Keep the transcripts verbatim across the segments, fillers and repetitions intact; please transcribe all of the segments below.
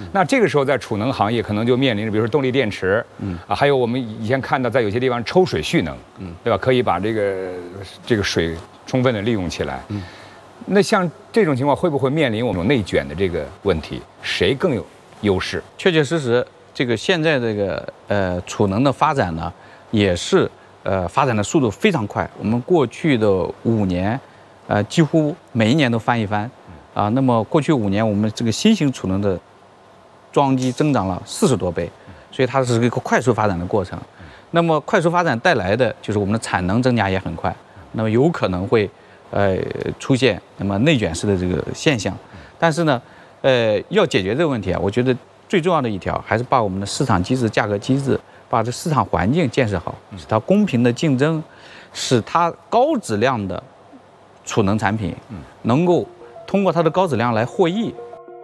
那这个时候在储能行业可能就面临着，比如说动力电池，嗯啊，还有我们以前看到在有些地方抽水蓄能，嗯，对吧？可以把这个这个水充分的利用起来。嗯，那像这种情况会不会面临我们内卷的这个问题？谁更有优势？ 确确实实，这个现在这个呃储能的发展呢，也是呃发展的速度非常快。我们过去的五年，呃几乎每一年都翻一番。啊，那么过去五年，我们这个新型储能的装机增长了四十多倍，所以它是一个快速发展的过程。那么快速发展带来的就是我们的产能增加也很快，那么有可能会呃出现那么内卷式的这个现象。但是呢，呃，要解决这个问题啊，我觉得最重要的一条还是把我们的市场机制、价格机制，把这市场环境建设好，使它公平的竞争，使它高质量的储能产品能够通过它的高质量来获益。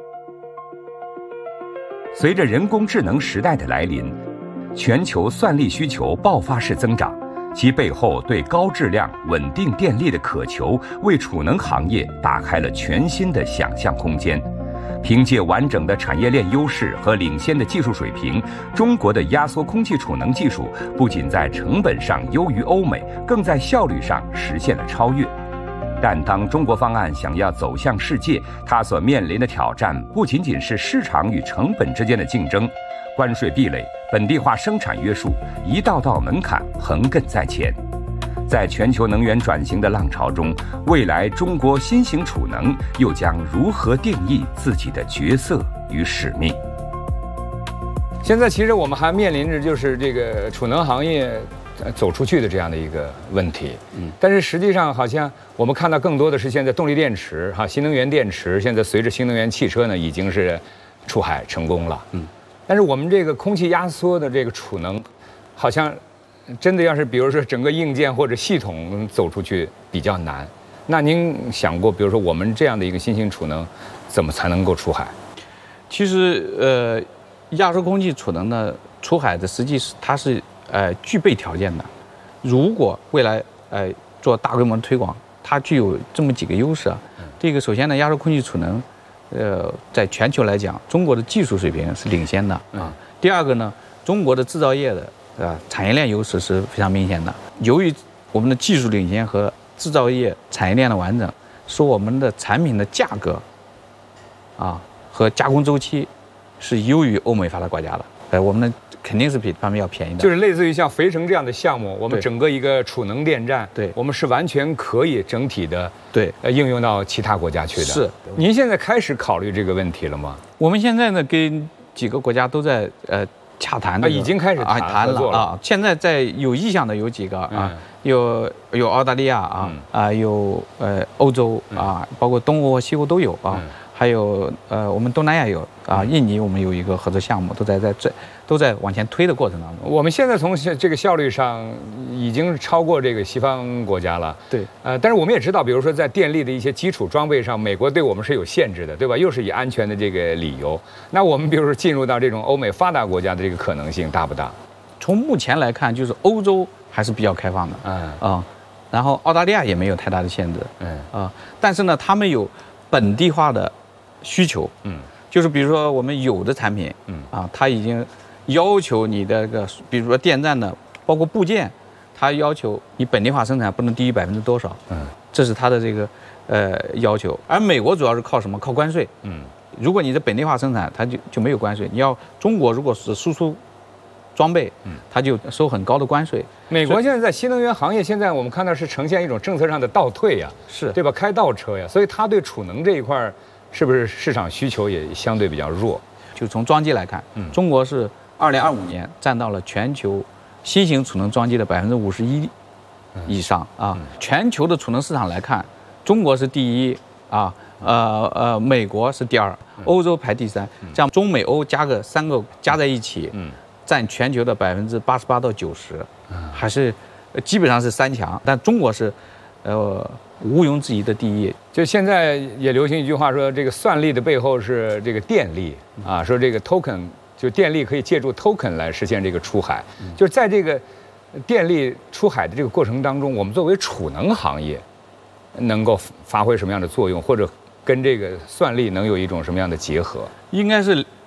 随着人工智能时代的来临，全球算力需求爆发式增长，其背后对高质量、稳定电力的渴求，为储能行业打开了全新的想象空间。凭借完整的产业链优势和领先的技术水平，中国的压缩空气储能技术不仅在成本上优于欧美，更在效率上实现了超越。但当中国方案想要走向世界，它所面临的挑战不仅仅是市场与成本之间的竞争，关税壁垒、本地化生产约束，一道道门槛横亘在前。在全球能源转型的浪潮中，未来中国新型储能又将如何定义自己的角色与使命？ 现在其实我们还面临着就是这个储能行业走出去的这样的一个问题，嗯，但是实际上好像我们看到更多的是现在动力电池哈，新能源电池现在随着新能源汽车呢已经是出海成功了，嗯，但是我们这个空气压缩的这个储能，好像真的要是比如说整个硬件或者系统走出去比较难。那您想过，比如说我们这样的一个新型储能，怎么才能够出海？ 其实呃，压缩空气储能呢出海的实际是它是。呃，具备条件的，如果未来呃做大规模的推广，它具有这么几个优势啊。这个首先呢，压缩空气储能，呃，在全球来讲，中国的技术水平是领先的啊。第二个呢，中国的制造业的呃产业链优势是非常明显的。由于我们的技术领先和制造业产业链的完整，使我们的产品的价格啊和加工周期是优于欧美发达国家的。呃，我们的。肯定是比他们要便宜的， 就是类似于像肥城这样的项目，我们整个一个储能电站， 对， 我们是完全可以整体的对呃应用到其他国家去的。 是， 您现在开始考虑这个问题了吗？ 我们现在呢，跟几个国家都在呃洽谈、这个， 啊，已经开始谈谈了啊。现在在有意向的有几个啊，嗯、有有澳大利亚啊、嗯、啊，有呃欧洲啊，包括东欧和西欧都有啊。嗯还有呃，我们东南亚有啊，印尼我们有一个合作项目，都在在这都在往前推的过程当中。 我们现在从这个效率上已经超过这个西方国家了。 对， 呃，但是我们也知道，比如说在电力的一些基础装备上，美国对我们是有限制的，对吧？又是以安全的这个理由。那我们比如说进入到这种欧美发达国家的这个可能性大不大？ 从目前来看，就是欧洲还是比较开放的，嗯啊、呃，然后澳大利亚也没有太大的限制，嗯啊、呃，但是呢，他们有本地化的需求，嗯，就是比如说我们有的产品，嗯啊，它已经要求你的个，比如说电站的，包括部件，它要求你本地化生产不能低于百分之多少，嗯，这是它的这个呃要求。而美国主要是靠什么？靠关税，嗯，如果你的本地化生产，它就就没有关税。你要中国如果是输出装备，嗯，它就收很高的关税。 美国现在在新能源行业，现在我们看到是呈现一种政策上的倒退呀， 是对吧？开倒车呀，所以它对储能这一块。是不是市场需求也相对比较弱？ 就从装机来看，嗯，中国是二零二五年占到了全球新型储能装机的百分之五十一以上啊。嗯、全球的储能市场来看，中国是第一啊，呃呃，美国是第二，欧洲排第三。这样中美欧加个三个加在一起，嗯，占全球的百分之八十八到九十，还是基本上是三强。但中国是，呃。毋庸置疑的第一。 就现在也流行一句话说，这个算力的背后是这个电力啊，说这个 token 就电力可以借助 token 来实现这个出海。就是在这个电力出海的这个过程当中，我们作为储能行业，能够发挥什么样的作用，或者跟这个算力能有一种什么样的结合？ 应该是